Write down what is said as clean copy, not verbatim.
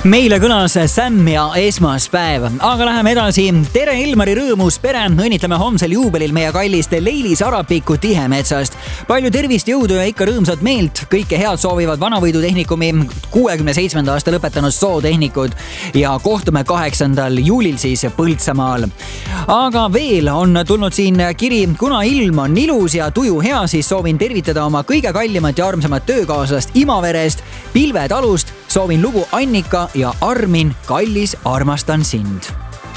Meile kõlas Sam ja esmaspäev, aga läheme edasi. Tere Ilmari rõõmus pere, õnnitleme homsel juubelil meie kallist Leili Sarapiku Tihemetsast. Palju tervist, jõudu ja ikka rõõmsat meelt. Kõike head soovivad Vanavõidutehnikumi 67. aasta lõpetanud sootehnikud ja kohtume 8. juulil siis Põltsamaal. Aga veel on tulnud siin kiri, kuna ilm on ilus ja tuju hea, siis soovin tervitada oma kõige kallimat ja armsamat töökaaslast Imaverest, Pilve talust. Soovin lugu Annika ja Armin, kallis, armastan sind.